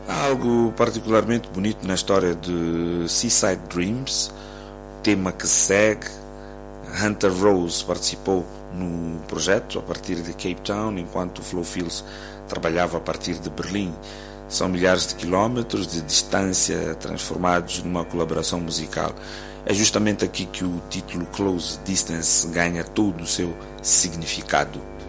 Há algo particularmente bonito na história de Seaside Dreams, tema que segue. Hunter Rose participou no projeto a partir de Cape Town, enquanto Flo Fils trabalhava a partir de Berlim. São milhares de quilómetros de distância transformados numa colaboração musical. É justamente aqui que o título Close Distance ganha todo o seu significado.